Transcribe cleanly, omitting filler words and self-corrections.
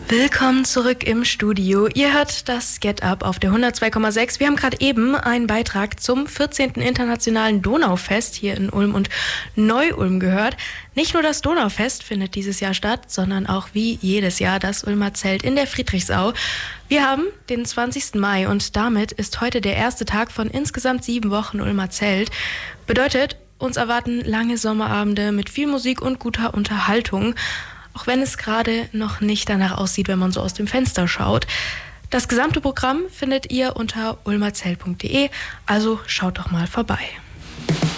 Willkommen zurück im Studio. Ihr hört das Get Up auf der 102,6. Wir haben gerade eben einen Beitrag zum 14. Internationalen Donaufest hier in Ulm und Neu-Ulm gehört. Nicht nur das Donaufest findet dieses Jahr statt, sondern auch wie jedes Jahr das Ulmer Zelt in der Friedrichsau. Wir haben den 20. Mai und damit ist heute der erste Tag von insgesamt 7 Wochen Ulmer Zelt. Bedeutet, uns erwarten lange Sommerabende mit viel Musik und guter Unterhaltung. Auch wenn es gerade noch nicht danach aussieht, wenn man so aus dem Fenster schaut. Das gesamte Programm findet ihr unter ulmerzelt.de, also schaut doch mal vorbei.